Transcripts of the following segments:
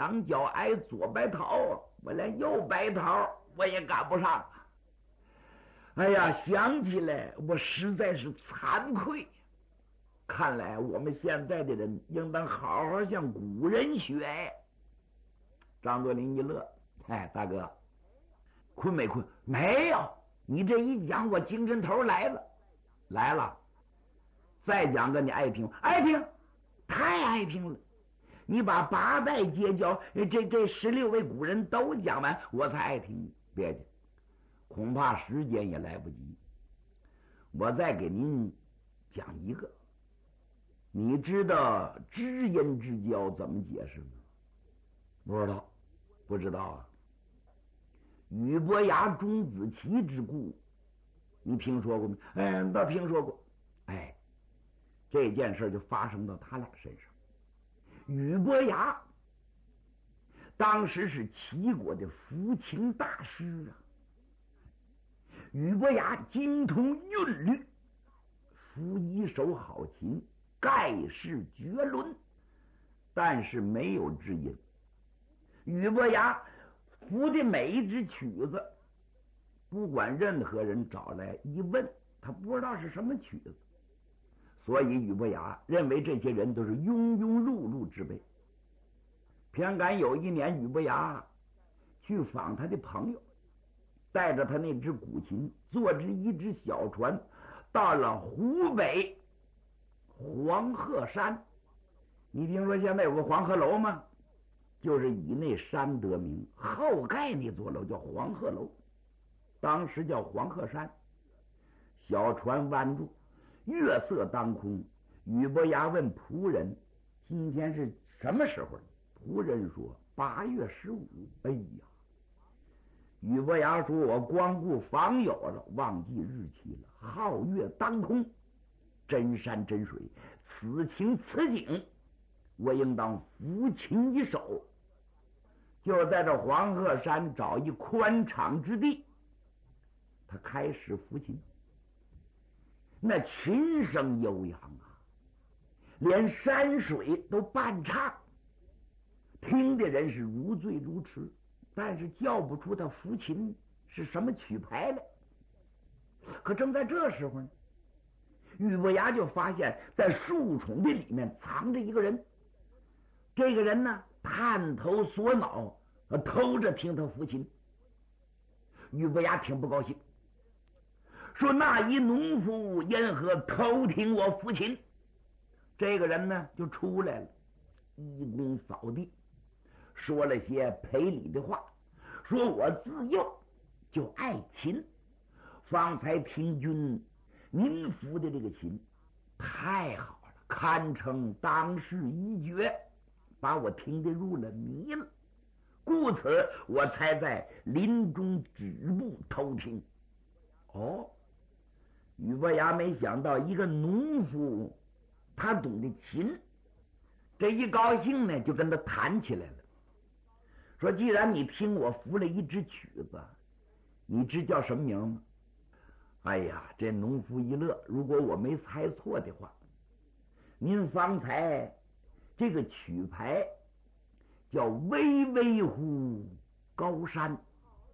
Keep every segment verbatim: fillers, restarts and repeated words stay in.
墙角挨左白桃，我连右白桃我也赶不上。哎呀，想起来我实在是惭愧。看来我们现在的人应当好好向古人学。张作霖一乐，哎，大哥，困没困？没有。你这一讲，我精神头来了，来了。再讲个你爱听，爱听，太爱听了。你把八代街交这这十六位古人都讲完，我才爱听。别介，恐怕时间也来不及。我再给您讲一个。你知道知音之交怎么解释吗？不知道，不知道啊。俞伯牙钟子期之故，你听说过没？哎，倒听说过。哎，这件事就发生到他俩身上。俞伯牙当时是齐国的抚琴大师啊。俞伯牙精通韵律，抚一手好琴，盖世绝伦，但是没有知音。俞伯牙抚的每一支曲子，不管任何人找来一问，他不知道是什么曲子。所以俞伯牙认为这些人都是庸庸碌碌之辈。偏赶有一年，俞伯牙去访他的朋友，带着他那只古琴，坐着一只小船，到了湖北黄鹤山。你听说现在有个黄鹤楼吗？就是以那山得名，后盖那座楼叫黄鹤楼，当时叫黄鹤山。小船弯住，月色当空。俞伯牙问仆人：“今天是什么时候？”仆人说：“八月十五。”哎呀！俞伯牙说：“我光顾访友了，忘记日期了。皓月当空，真山真水，此情此景，我应当抚琴一首。”就在这黄鹤山找一宽敞之地，他开始抚琴。那琴声悠扬啊，连山水都伴唱，听的人是如醉如痴，但是叫不出他抚琴是什么曲牌来。可正在这时候呢，俞伯牙就发现在树丛的里面藏着一个人。这个人呢，探头锁脑，偷着听他抚琴。俞伯牙挺不高兴，说：“那一农夫因何偷听我抚琴？”这个人呢就出来了，一躬扫地，说了些赔礼的话，说：“我自幼就爱琴，方才听君您抚的这个琴太好了，堪称当世一绝，把我听得入了迷了，故此我才在林中止步偷听。”哦，俞伯牙没想到一个农夫他懂得琴，这一高兴呢就跟他谈起来了，说：“既然你听我抚了一支曲子，你知叫什么名吗？”哎呀，这农夫一乐，如果我没猜错的话，您方才这个曲牌叫巍巍乎高山。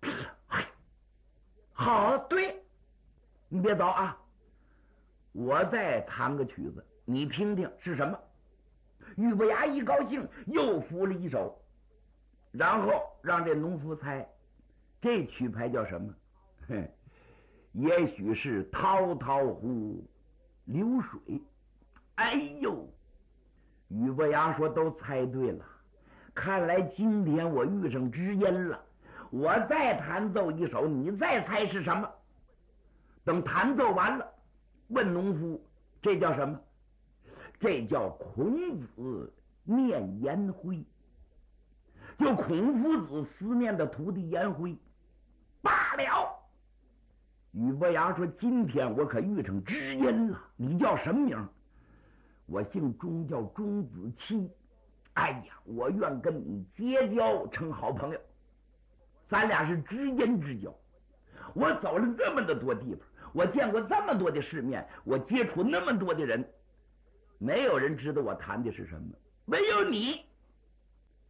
好，对，你别走啊，我再弹个曲子，你听听是什么。俞伯牙一高兴，又抚了一首，然后让这农夫猜这曲牌叫什么。哼，也许是滔滔乎流水。哎呦，俞伯牙说：“都猜对了，看来今天我遇上知音了。我再弹奏一首，你再猜是什么。”等弹奏完了，问农夫：“这叫什么？”这叫孔子念颜回，就孔夫子思念的徒弟颜回。罢了。俞伯牙说：“今天我可遇上知音了，你叫什么名？”“我姓钟，叫钟子期。哎呀，我愿跟你结交成好朋友，咱俩是知音之交。我走了这么的多地方，我见过这么多的世面，我接触那么多的人，没有人知道我谈的是什么，唯有你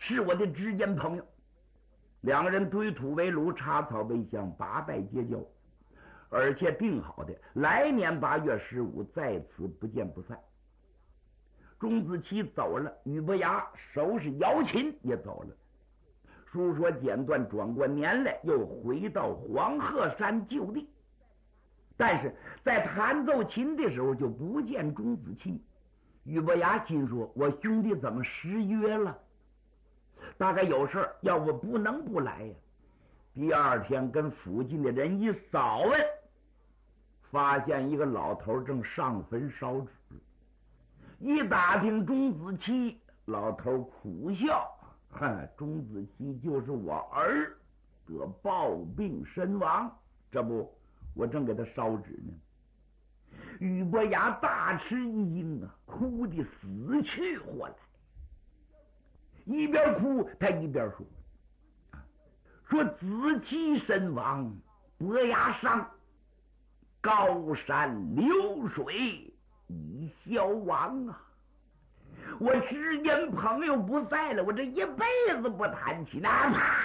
是我的知音朋友。两个人对土为炉，插草为香，八拜结交，而且定好的来年八月十五在此不见不散。钟子期走了，俞伯牙收拾瑶琴也走了。书说简短，转过年来又回到黄鹤山就地，但是在弹奏琴的时候就不见钟子期。俞伯牙心说：我兄弟怎么失约了？大概有事儿，要我不能不来呀。第二天跟附近的人一扫问，发现一个老头正上坟烧纸。一打听钟子期，老头苦笑：哼，钟子期就是我儿，得暴病身亡，这不我正给他烧纸呢。俞伯牙大吃一惊啊，哭得死去活来。一边哭他一边说：说子期身亡，伯牙伤，高山流水已消亡啊！我知音朋友不在了，我这一辈子不弹琴，哪怕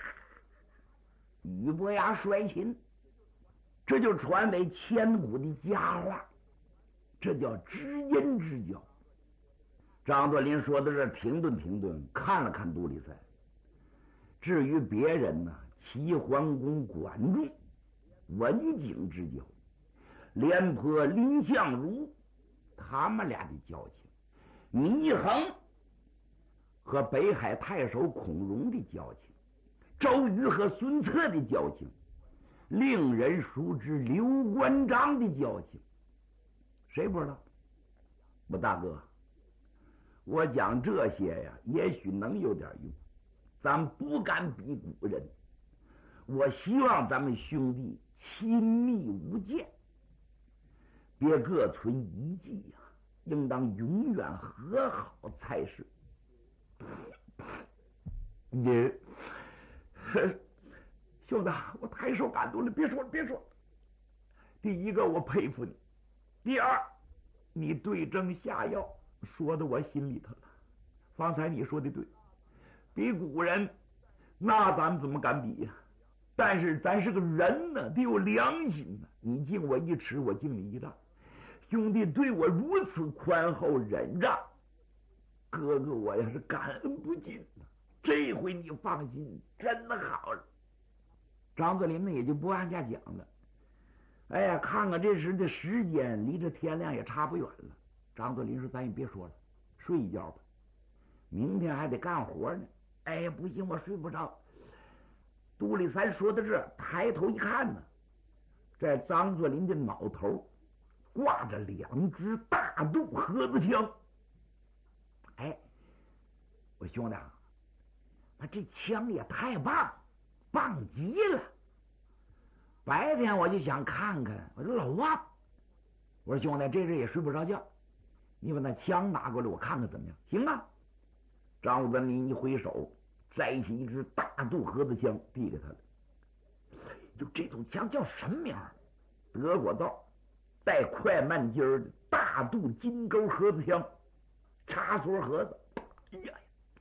俞伯牙摔琴，这就传为千古的佳话，这叫知音之交。张作霖说到这，停顿停顿，看了看杜立三。至于别人呢，齐桓公、管仲、文景之交，廉颇、蔺相如，他们俩的交情，祢衡和北海太守孔融的交情，周瑜和孙策的交情，令人熟知刘关张的交情，谁不知道？我大哥，我讲这些呀，也许能有点用，咱不敢比古人。我希望咱们兄弟亲密无间，别各存一计呀、啊，应当永远和好才是。你兄弟，我太受感动了，别说了，别说了。第一个，我佩服你；第二，你对症下药，说的我心里头了。方才你说的对，比古人，那咱们怎么敢比呀、啊？但是咱是个人呢，得有良心呢。你敬我一尺，我敬你一丈。兄弟对我如此宽厚忍让，哥哥我要是感恩不尽呢。这回你放心，真的好了。张作霖呢也就不按下讲了。哎呀，看看这时的时间，离这天亮也差不远了。张作霖说：“咱也别说了，睡一觉吧，明天还得干活呢。”哎呀，不行，我睡不着。杜立三说到这，抬头一看呢，在张作霖的脑头挂着两支大肚盒子枪。哎，我兄弟啊，这枪也太棒，棒极了！白天我就想看看，我说老王，我说兄弟，这阵也睡不着觉，你把那枪拿过来，我看看怎么样？行啊！张作霖一挥手，摘起一支大肚盒子枪，递给他了。就这种枪叫什么名儿？德国造，带快慢筋儿的大肚金钩盒子枪，插锁盒子。哎呀，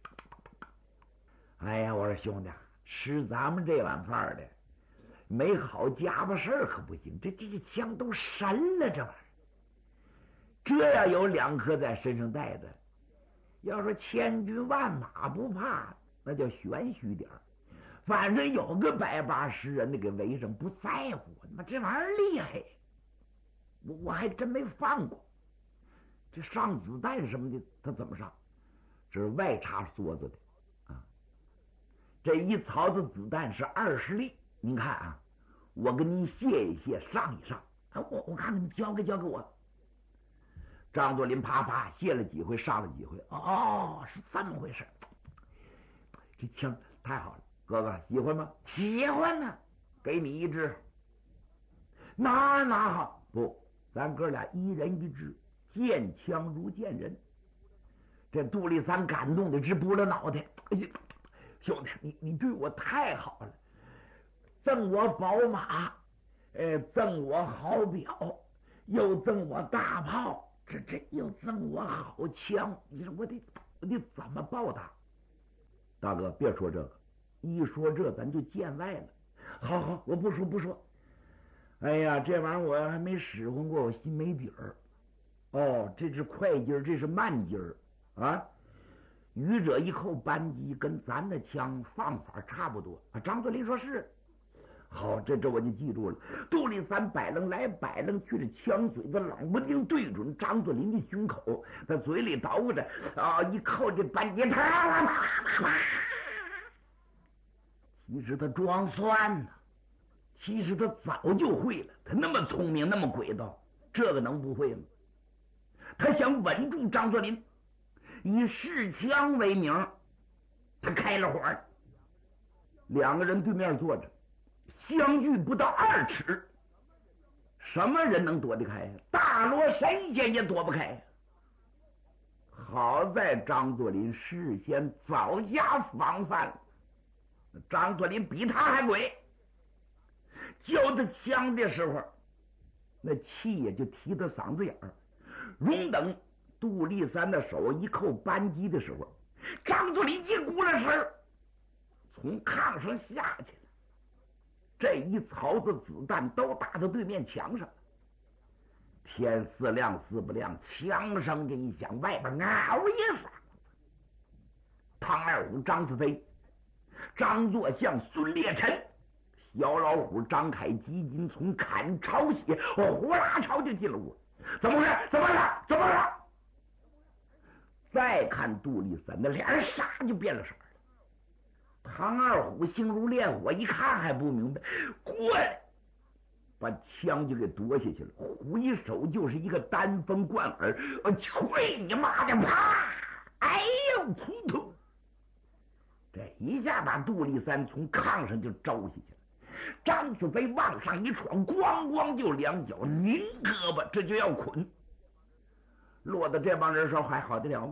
哎呀，我说兄弟，吃咱们这碗饭的，没好家伙事儿可不行。这这这枪都神了，这玩意儿。这要有两颗在身上带着，要说千军万马不怕，那叫玄虚点儿。反正有个百八十人的给围上，不在乎。他妈这玩意儿厉害，我我还真没放过。这上子弹什么的，他怎么上？这是外插梭子的啊。这一槽子子弹是二十粒，您看啊，我跟您卸一卸，上一上啊，我我看看，你交给交给我。张作霖啪啪卸了几回，上了几回。哦，是这么回事。这枪太好了，哥哥喜欢吗？喜欢呢、啊，给你一支。拿拿好不？咱哥俩一人一支，见枪如见人。这杜立三感动的直拨了脑袋。哎呀，兄弟，你你对我太好了，赠我宝马，呃，赠我好表，又赠我大炮。这这又赠我好枪，你说我得我得怎么报答？ 大哥，别说这个，一说这咱就见外了。好好，我不说不说。哎呀，这玩意儿我还没使唤过，我心没底儿。哦，这是快劲儿，这是慢劲儿啊！愚者一扣扳机，跟咱的枪放法差不多啊。张作霖说是。好，这这我就记住了。杜立三摆楞来摆楞去，这枪嘴子冷不丁对准张作霖的胸口，在嘴里叨着啊，一扣这扳机，啪啪啪啪。其实他装蒜呢，其实他早就会了。他那么聪明，那么轨道，这个能不会吗？他想稳住张作霖，以试枪为名，他开了火。两个人对面坐着，相距不到二尺，什么人能躲得开呀？大罗神仙也躲不开。好在张作霖事先早下防范，张作霖比他还鬼。交他枪的时候，那气也就提到嗓子眼儿。容等杜立三的手一扣扳机的时候，张作霖一鼓了身，从炕上下去了。这一槽子子弹都打到对面墙上。天似亮似不亮，枪声这一响，外边嗷一嗓子。唐二虎、张子飞、张作相、孙烈臣、小老虎张凯、吉金从砍朝血，我呼啦朝就进了屋。怎么回事？怎么回事？怎么回事？再看杜立三的脸唰就变了色了。唐二虎心如烈火，一看还不明白，过来把枪就给夺下去了，回手就是一个单锋贯耳，我去你妈的！啪！哎呦，扑通！这一下把杜立三从炕上就招下去了。张子飞往上一闯，咣咣就两脚拧胳膊，这就要捆。落到这帮人手还好得了吗？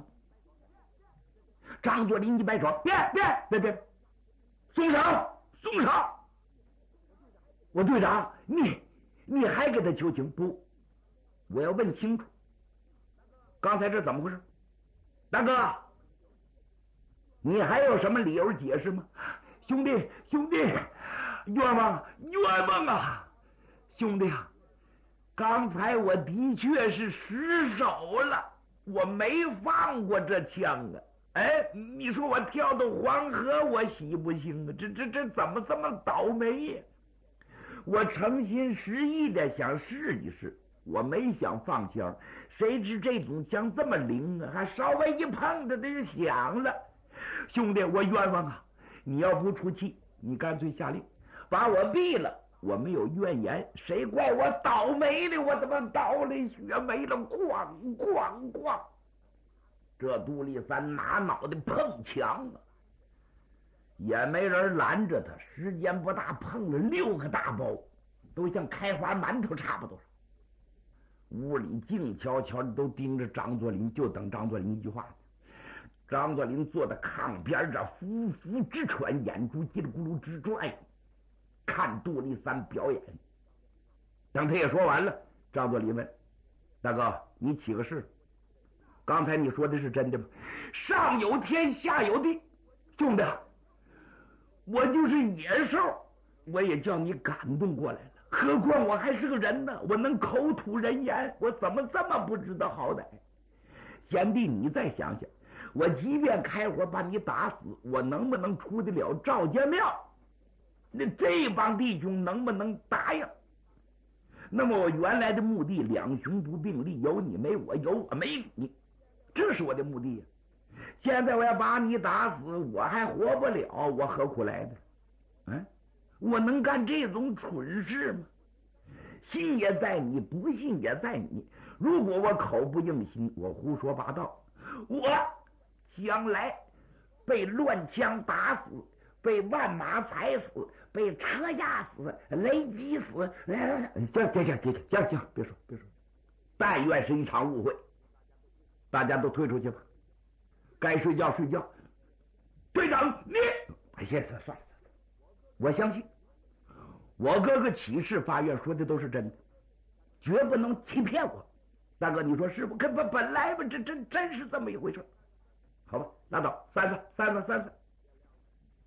张作霖一摆手，别别别别，松手松手！我队长，你你还给他求情不？我要问清楚，刚才这怎么回事？大哥，你还有什么理由解释吗？兄弟兄弟，冤枉冤枉啊！兄弟啊，刚才我的确是失手了，我没放过这枪啊！哎，你说我跳到黄河，我行不行啊？这这这怎么这么倒霉呀？我诚心实意的想试一试，我没想放枪，谁知这种枪这么灵啊，还稍微一碰它就响了。兄弟，我冤枉啊！你要不出气，你干脆下令把我毙了，我没有怨言，谁怪我倒霉的？我他妈倒了血没了，咣咣咣！这杜立三拿脑袋碰墙啊，也没人拦着他，时间不大，碰了六个大包，都像开花馒头差不多。屋里静悄悄的，都盯着张作霖，就等张作霖一句话。张作霖坐在炕边这呼呼直喘，眼珠叽里咕噜直转，看杜立三表演。等他也说完了，张作霖问：“大哥，你起个誓，刚才你说的是真的吗？”上有天，下有地，兄弟，我就是野兽，我也叫你感动过来了。何况我还是个人呢，我能口吐人言，我怎么这么不知道好歹？贤弟，你再想想，我即便开火把你打死，我能不能出得了赵家庙？那这帮弟兄能不能答应？那么我原来的目的，两雄不并立，有你没我，有我没你，这是我的目的呀。现在我要把你打死，我还活不了，我何苦来的？嗯，我能干这种蠢事吗？信也在你，不信也在你。如果我口不应心，我胡说八道，我将来被乱枪打死，被万马踩死，被车压死，雷击死。行行行行行行，别说别说，但愿是一场误会，大家都退出去吧，该睡觉睡觉。队长，你哎呀，算了算了，我相信我哥哥起誓发愿说的都是真的，绝不能欺骗我。大哥，你说是不？可本本来吧，这真真是这么一回事。好吧，拉倒，散散散散散散。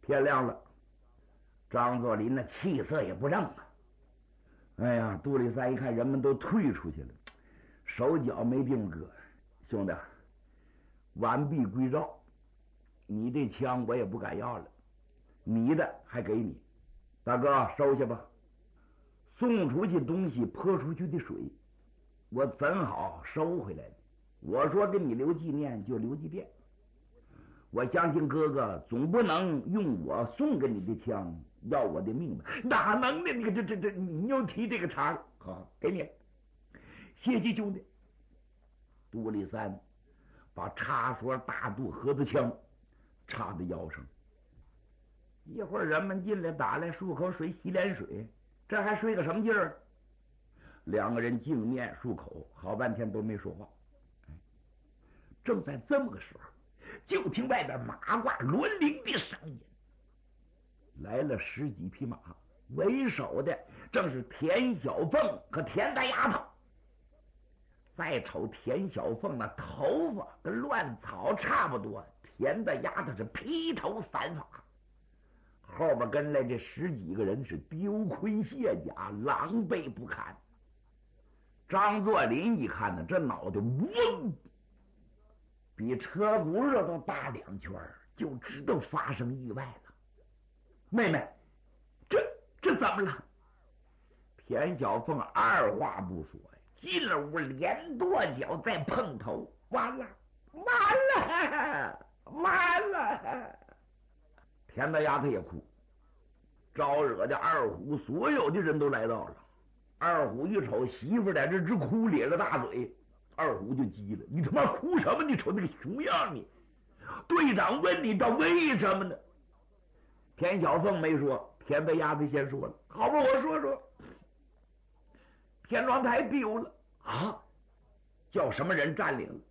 天亮了，张作霖那气色也不正啊。哎呀，杜立三一看人们都退出去了，手脚没病搁，兄弟，完璧归赵，你这枪我也不敢要了，你的还给你，大哥收下吧。送出去东西泼出去的水，我怎好收回来的？我说给你留纪念就留纪念，我相信哥哥总不能用我送给你的枪要我的命吧？哪能呢？你这这这，你又提这个茬，好，给你，谢谢兄弟。杜立三把插锁大肚盒子枪插在腰上，一会儿人们进来打来漱口水洗脸水，这还睡个什么劲儿？两个人镜面漱口，好半天都没说话。正在这么个时候，就听外边马褂轮铃的声音，来了十几匹马，为首的正是田小凤和田大丫头。再瞅田小凤那头发跟乱草差不多，田大丫头是披头散发，后边跟来这十几个人是丢盔卸甲，狼狈不堪。张作霖一看呢，这脑袋嗡，比车轱辘都大两圈，就知道发生意外了。妹妹，这这怎么了？田小凤二话不说，进了屋，连跺脚再碰头，完了，完了，完了！田大丫头也哭，招惹的二虎所有的人都来到了。二虎一瞅媳妇在这直哭，咧着大嘴，二虎就急了：“你他妈哭什么？你瞅那个熊样你！”队长问你到为什么呢？田小凤没说，田大丫头先说了：“好吧，我说说。田庄台丢了啊，叫什么人占领了？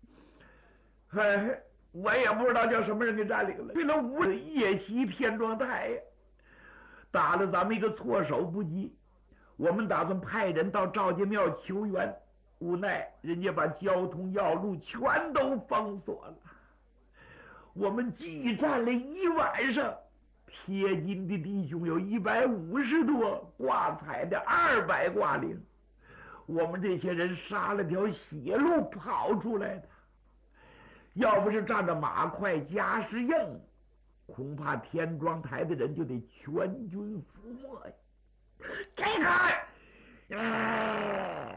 哎，我也不知道叫什么人给占领了。为了无夜袭田庄台呀，打了咱们一个措手不及。我们打算派人到赵家庙求援，无奈人家把交通要路全都封锁了。我们激战了一晚上，贴金的弟兄有一百五十多，挂彩的二百挂零。我们这些人杀了条血路跑出来的，要不是仗着马快家势硬，恐怕天庄台的人就得全军覆没呀。这个，呃，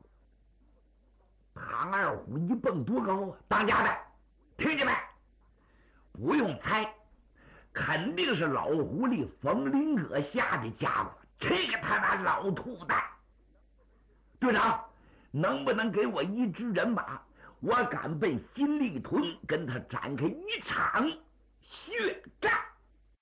唐二虎一蹦多高啊！当家的，听见没？不用猜，肯定是老狐狸冯林阁下的家伙。这个他妈老兔蛋！队长，能不能给我一支人马？我敢奔新立屯跟他展开一场血战。